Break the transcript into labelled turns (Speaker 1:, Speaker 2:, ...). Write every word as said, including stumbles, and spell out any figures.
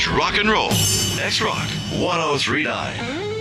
Speaker 1: Rock and roll. X Rock one oh three point nine.